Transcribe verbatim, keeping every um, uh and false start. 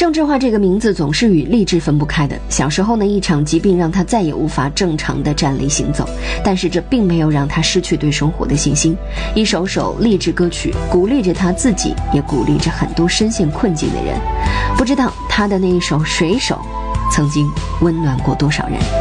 郑智化这个名字总是与励志分不开的。小时候呢，一场疾病让他再也无法正常的站立行走，但是这并没有让他失去对生活的信心。一首首励志歌曲鼓励着他自己，也鼓励着很多深陷困境的人。不知道他的那一首《水手》曾经温暖过多少人。